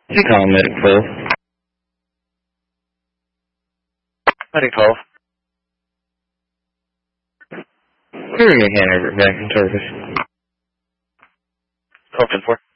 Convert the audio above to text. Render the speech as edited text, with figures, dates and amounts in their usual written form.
You call Medic 12. Medic 12. Who are you Hanover back in service? 12-4.